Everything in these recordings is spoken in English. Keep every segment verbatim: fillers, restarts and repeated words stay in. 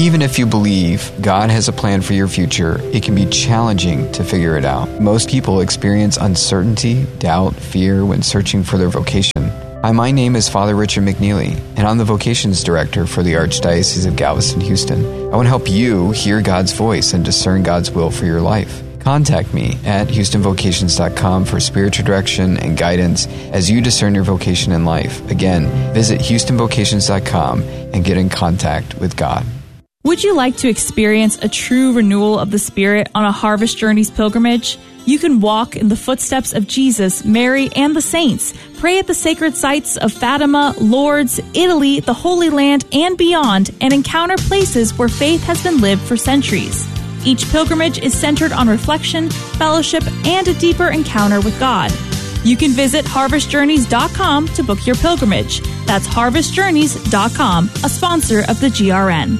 Even if you believe God has a plan for your future, it can be challenging to figure it out. Most people experience uncertainty, doubt, fear when searching for their vocation. Hi, my name is Father Richard McNeely, and I'm the Vocations Director for the Archdiocese of Galveston-Houston. I want to help you hear God's voice and discern God's will for your life. Contact me at houston vocations dot com for spiritual direction and guidance as you discern your vocation in life. Again, visit houston vocations dot com and get in contact with God. Would you like to experience a true renewal of the Spirit on a Harvest Journeys pilgrimage? You can walk in the footsteps of Jesus, Mary, and the saints. Pray at the sacred sites of Fatima, Lourdes, Italy, the Holy Land, and beyond, and encounter places where faith has been lived for centuries. Each pilgrimage is centered on reflection, fellowship, and a deeper encounter with God. You can visit harvest journeys dot com to book your pilgrimage. That's harvest journeys dot com, a sponsor of the G R N.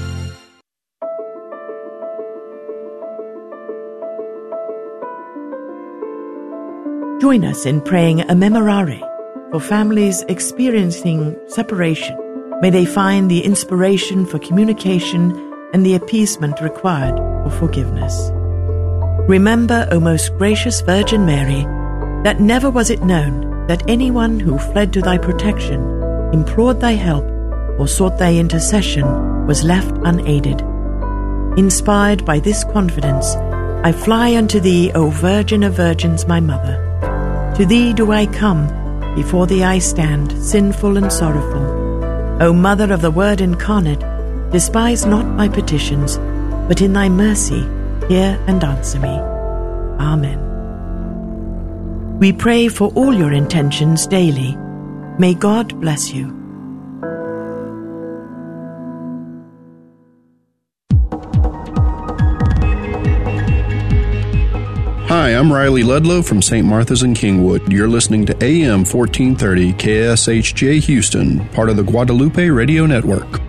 Join us in praying a memorare for families experiencing separation. May they find the inspiration for communication and the appeasement required for forgiveness. Remember, O most gracious Virgin Mary, that never was it known that anyone who fled to thy protection, implored thy help, or sought thy intercession was left unaided. Inspired by this confidence, I fly unto thee, O Virgin of Virgins, my Mother. To thee do I come, before thee I stand, sinful and sorrowful. O Mother of the Word incarnate, despise not my petitions, but in thy mercy hear and answer me. Amen. We pray for all your intentions daily. May God bless you. Hi, I'm Riley Ludlow from Saint Martha's in Kingwood. You're listening to A M fourteen thirty K S H J Houston, part of the Guadalupe Radio Network.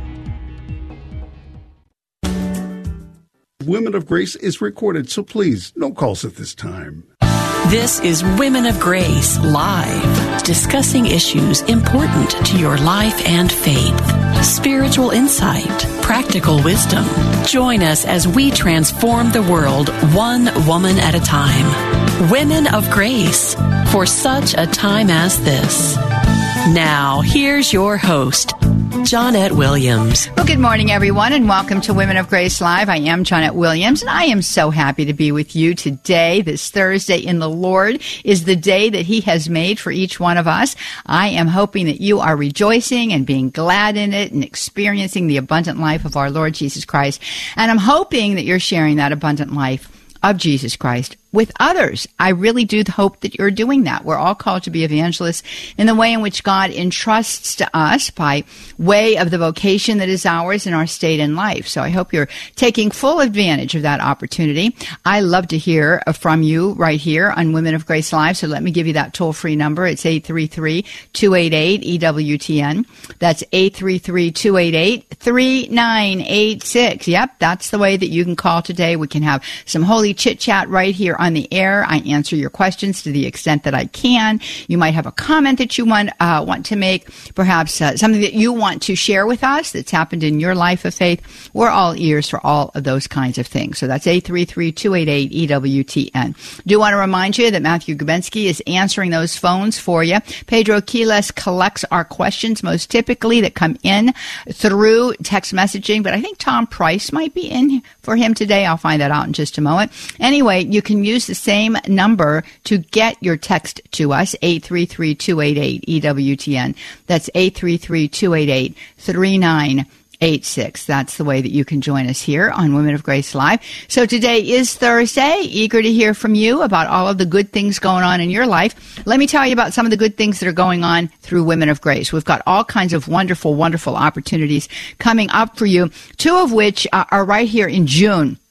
Women of Grace is recorded, so please, no calls at this time. This is Women of Grace Live, discussing issues important to your life and faith. Spiritual insight, practical wisdom. Join us as we transform the world one woman at a time. Women of Grace, for such a time as this. Now, here's your host, Johnnette Williams. Well, good morning, everyone, and welcome to Women of Grace Live. I am Johnnette Williams, and I am so happy to be with you today. This Thursday in the Lord is the day that He has made for each one of us. I am hoping that you are rejoicing and being glad in it and experiencing the abundant life of our Lord Jesus Christ. And I'm hoping that you're sharing that abundant life of Jesus Christ with others. I really do hope that you're doing that. We're all called to be evangelists in the way in which God entrusts to us by way of the vocation that is ours in our state in life. So I hope you're taking full advantage of that opportunity. I love to hear from you right here on Women of Grace Live. So let me give you that toll-free number. It's eight three three, two eight eight, E W T N. That's eight three three, two eight eight, three nine eight six. Yep, that's the way that you can call today. We can have some holy chit-chat right here on the air. I answer your questions to the extent that I can. You might have a comment that you want uh, want to make, perhaps uh, something that you want to share with us that's happened in your life of faith. We're all ears for all of those kinds of things. So that's eight three three, two eight eight, E W T N. Do want to remind you that Matthew Gubensky is answering those phones for you. Pedro Quiles collects our questions most typically that come in through text messaging, but I think Tom Price might be in for him today. I'll find that out in just a moment. Anyway, you can use the same number to get your text to us, eight three three, two eight eight, E W T N. That's eight three three, two eight eight, three nine eight six. That's the way that you can join us here on Women of Grace Live. So today is Thursday. Eager to hear from you about all of the good things going on in your life. Let me tell you about some of the good things that are going on through Women of Grace. We've got all kinds of wonderful, wonderful opportunities coming up for you, two of which are right here in June.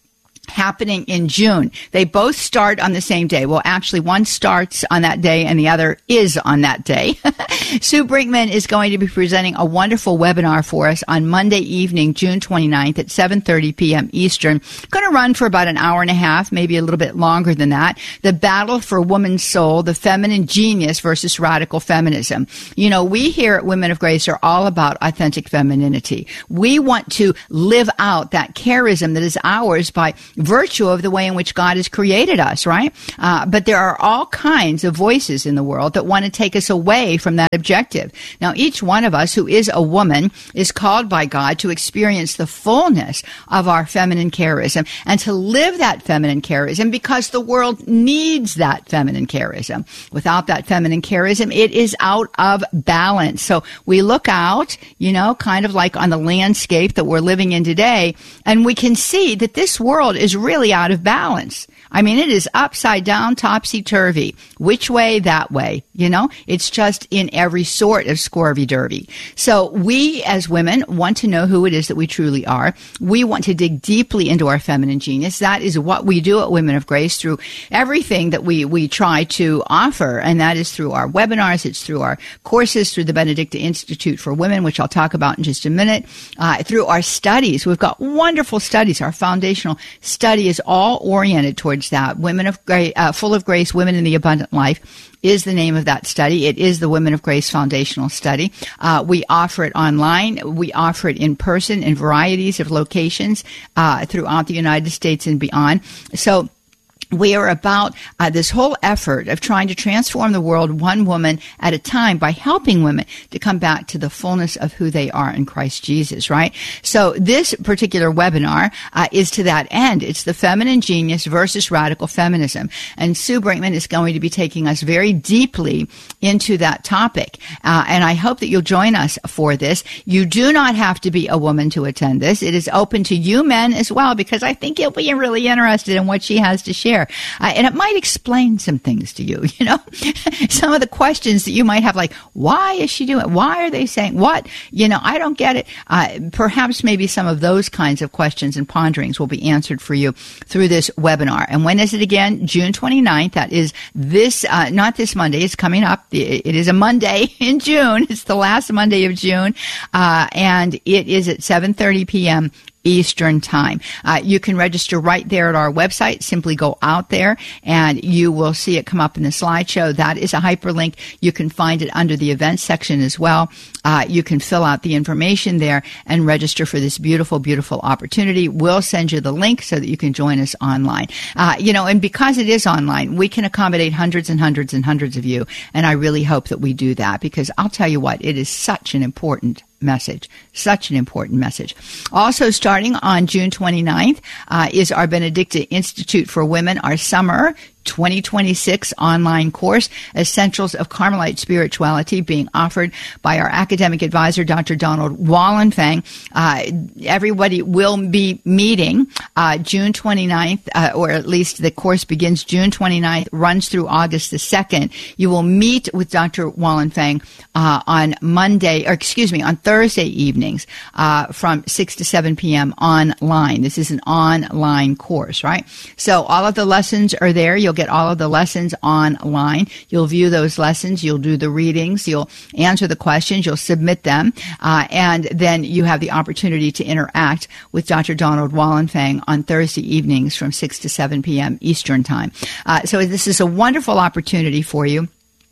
happening in June. They both start on the same day. Well, actually, one starts on that day and the other is on that day. Sue Brinkman is going to be presenting a wonderful webinar for us on Monday evening, June twenty-ninth at seven thirty p.m. Eastern. Going to run for about an hour and a half, maybe a little bit longer than that. The battle for woman's soul, the feminine genius versus radical feminism. You know, we here at Women of Grace are all about authentic femininity. We want to live out that charism that is ours by virtue of the way in which God has created us, right? Uh, but there are all kinds of voices in the world that want to take us away from that objective. Now, each one of us who is a woman is called by God to experience the fullness of our feminine charism and to live that feminine charism because the world needs that feminine charism. Without that feminine charism, it is out of balance. So we look out, you know, kind of like on the landscape that we're living in today, and we can see that this world is really out of balance. I mean, it is upside down, topsy-turvy. Which way, that way. You know, it's just in every sort of scorvy-dervy. So we as women want to know who it is that we truly are. We want to dig deeply into our feminine genius. That is what we do at Women of Grace through everything that we, we try to offer. And that is through our webinars. It's through our courses, through the Benedicta Institute for Women, which I'll talk about in just a minute, uh, through our studies. We've got wonderful studies. Our foundational study is all oriented towards that. Women of Grace, uh, Full of Grace, Women in the Abundant Life is the name of that study. It is the Women of Grace Foundational Study. Uh, we offer it online. We offer it in person in varieties of locations uh, throughout the United States and beyond. So we are about uh, this whole effort of trying to transform the world one woman at a time by helping women to come back to the fullness of who they are in Christ Jesus, right? So this particular webinar uh, is to that end. It's the feminine genius versus radical feminism. And Sue Brinkman is going to be taking us very deeply into that topic. Uh, and I hope that you'll join us for this. You do not have to be a woman to attend this. It is open to you men as well, because I think you'll be really interested in what she has to share. Uh, and it might explain some things to you, you know, some of the questions that you might have, like, why is she doing it? Why are they saying what? You know, I don't get it. Uh, perhaps maybe some of those kinds of questions and ponderings will be answered for you through this webinar. And when is it again? June twenty-ninth. That is this, uh, not this Monday. It's coming up. It is a Monday in June. It's the last Monday of June. Uh, and it is at seven thirty p.m. Eastern Time. Uh, you can register right there at our website. Simply go out there and you will see it come up in the slideshow. That is a hyperlink. You can find it under the events section as well. Uh, you can fill out the information there and register for this beautiful, beautiful opportunity. We'll send you the link so that you can join us online. Uh, you know, and because it is online, we can accommodate hundreds and hundreds and hundreds of you. And I really hope that we do that, because I'll tell you what, it is such an important message. Such an important message. Also starting on June twenty-ninth uh, is our Benedicta Institute for Women, our summer twenty twenty-six online course, Essentials of Carmelite Spirituality, being offered by our academic advisor, Doctor Donald Wallenfang. Uh, everybody will be meeting uh, June twenty-ninth, uh, or at least the course begins June twenty-ninth, runs through August the second. You will meet with Doctor Wallenfang uh, on Monday, or excuse me, on Thursday evenings uh, from six to seven p.m. online. This is an online course, right? So all of the lessons are there. You'll get all of the lessons online. You'll view those lessons. You'll do the readings. You'll answer the questions. You'll submit them. Uh, and then you have the opportunity to interact with Doctor Donald Wallenfang on Thursday evenings from six to seven p.m. Eastern Time. Uh, so this is a wonderful opportunity for you.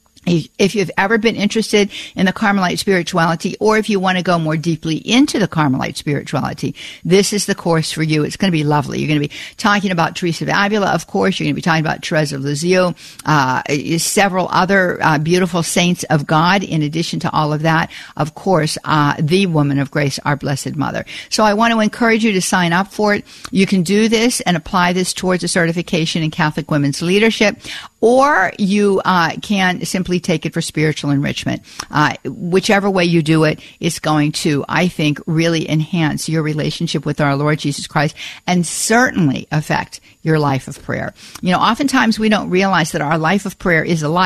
If you've ever been interested in the Carmelite spirituality, or if you want to go more deeply into the Carmelite spirituality, this is the course for you. It's going to be lovely. You're going to be talking about Teresa of Avila, of course. You're going to be talking about Teresa of Lisieux, uh, several other uh, beautiful saints of God. In addition to all of that, of course, uh, the Woman of Grace, our Blessed Mother. So I want to encourage you to sign up for it. You can do this and apply this towards a certification in Catholic women's leadership, or you uh, can simply take it for spiritual enrichment. Uh, whichever way you do it, it's going to, I think, really enhance your relationship with our Lord Jesus Christ, and certainly affect your life of prayer. You know, oftentimes we don't realize that our life of prayer is a life.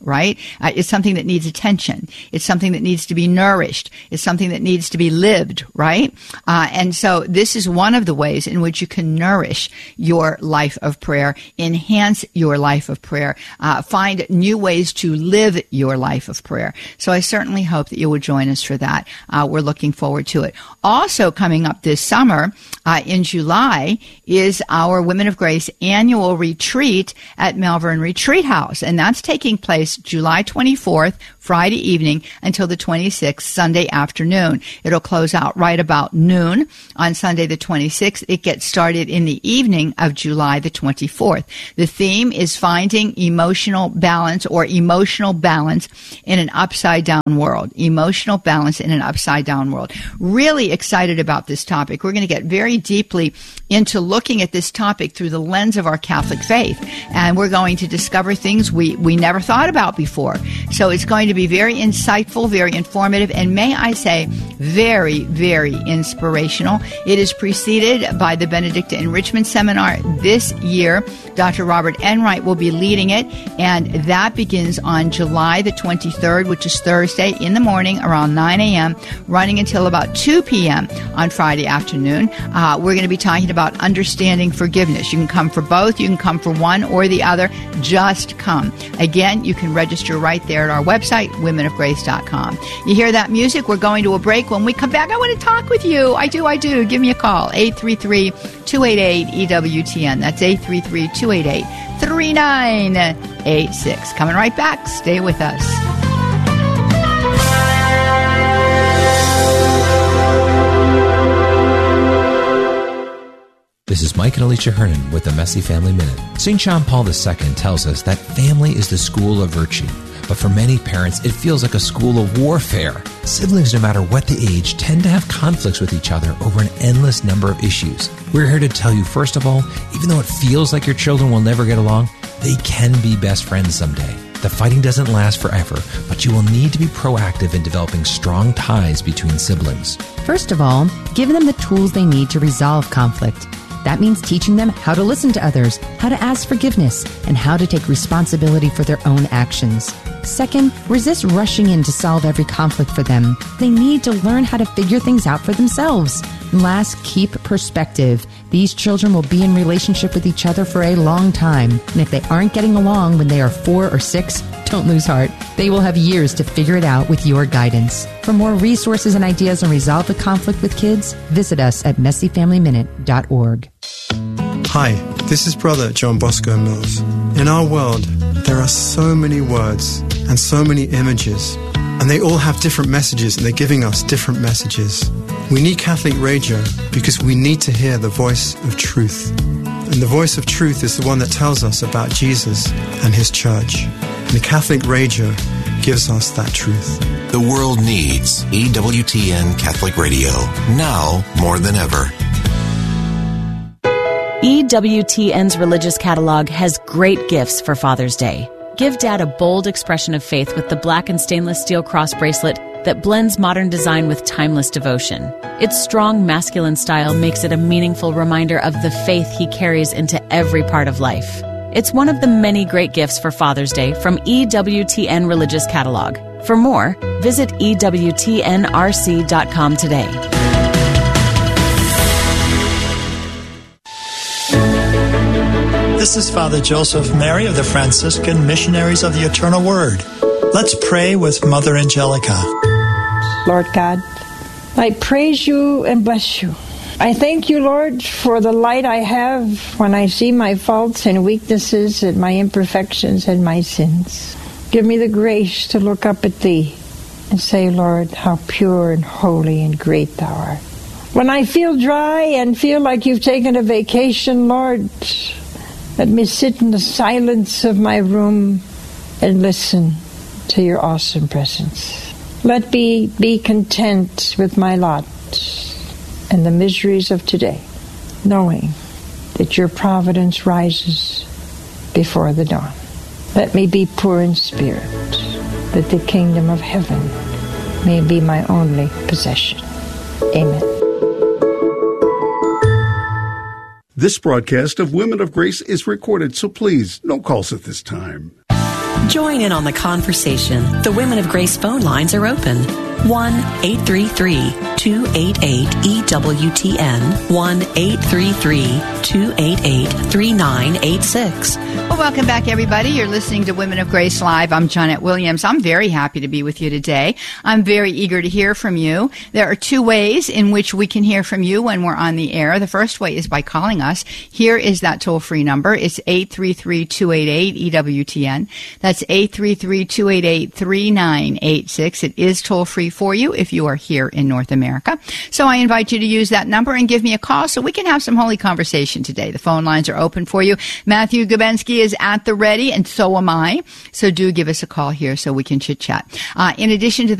right? Uh, it's something that needs attention. It's something that needs to be nourished. It's something that needs to be lived, right? Uh, and so this is one of the ways in which you can nourish your life of prayer, enhance your life of prayer, uh, find new ways to live your life of prayer. So I certainly hope that you will join us for that. Uh, we're looking forward to it. Also coming up this summer, uh, in July, is our Women of Grace annual retreat at Malvern Retreat House. And that's taking place July twenty-fourth, Friday evening, until the twenty-sixth, Sunday afternoon. It'll close out right about noon on Sunday the twenty-sixth. It gets started in the evening of July the twenty-fourth. The theme is finding emotional balance or emotional balance in an upside down world. Emotional balance in an upside down world. Really excited about this topic. We're going to get very deeply into looking at this topic through the lens of our Catholic faith. And we're going to discover things we, we never thought about before. So it's going to be very insightful, very informative, and may I say, very, very inspirational. It is preceded by the Benedicta Enrichment Seminar this year. Doctor Robert Enright will be leading it, and that begins on July the twenty-third, which is Thursday in the morning around nine a.m., running until about two p.m. on Friday afternoon. Uh, we're going to be talking about understanding forgiveness. You can come for both. You can come for one or the other. Just come. Again, you can register right there at our website, women of grace dot com. You hear that music? We're going to a break. When we come back, I want to talk with you. I do, I do. Give me a call, eight three three, two eight eight, E W T N. That's eight three three, two eight eight, three nine eight six. Coming right back. Stay with us. This is Mike and Alicia Hernan with the Messy Family Minute. Saint John Paul the Second tells us that family is the school of virtue, but for many parents, it feels like a school of warfare. Siblings, no matter what the age, tend to have conflicts with each other over an endless number of issues. We're here to tell you, first of all, even though it feels like your children will never get along, they can be best friends someday. The fighting doesn't last forever, but you will need to be proactive in developing strong ties between siblings. First of all, give them the tools they need to resolve conflict. That means teaching them how to listen to others, how to ask forgiveness, and how to take responsibility for their own actions. Second, resist rushing in to solve every conflict for them. They need to learn how to figure things out for themselves. And last, keep perspective. These children will be in relationship with each other for a long time. And if they aren't getting along when they are four or six, don't lose heart. They will have years to figure it out with your guidance. For more resources and ideas on resolve the conflict with kids, visit us at messy family minute dot org. Hi, this is Brother John Bosco Mills. In our world, there are so many words and so many images, and they all have different messages, and they're giving us different messages. We need Catholic radio because we need to hear the voice of truth. And the voice of truth is the one that tells us about Jesus and his church. And the Catholic radio gives us that truth. The world needs E W T N Catholic Radio, now more than ever. E W T N's religious catalog has great gifts for Father's Day. Give Dad a bold expression of faith with the black and stainless steel cross bracelet that blends modern design with timeless devotion. Its strong masculine style makes it a meaningful reminder of the faith he carries into every part of life. It's one of the many great gifts for Father's Day from E W T N Religious Catalog. For more, visit E W T N R C dot com today. This is Father Joseph Mary of the Franciscan Missionaries of the Eternal Word. Let's pray with Mother Angelica. Lord God, I praise you and bless you. I thank you, Lord, for the light I have when I see my faults and weaknesses and my imperfections and my sins. Give me the grace to look up at thee and say, Lord, how pure and holy and great thou art. When I feel dry and feel like you've taken a vacation, Lord, let me sit in the silence of my room and listen to your awesome presence. Let me be content with my lot and the miseries of today, knowing that your providence rises before the dawn. Let me be poor in spirit, that the kingdom of heaven may be my only possession. Amen. This broadcast of Women of Grace is recorded, so please, no calls at this time. Join in on the conversation. The Women of Grace phone lines are open. one eight three three, two eight eight, E W T N, one eight three three, two eight eight, three nine eight six. Well, welcome back, everybody. You're listening to Women of Grace Live. I'm Janet Williams. I'm very happy to be with you today. I'm very eager to hear from you. There are two ways in which we can hear from you when we're on the air. The first way is by calling us. Here is that toll-free number. It's eight three three, two eight eight, E W T N. That's eight three three, two eight eight, three nine eight six. It is toll-free for you if you are here in North America. So I invite you to use that number and give me a call so we can have some holy conversation today. The phone lines are open for you. Matthew Gubensky is at the ready, and so am I. So do give us a call here so we can chit-chat. Uh, in addition to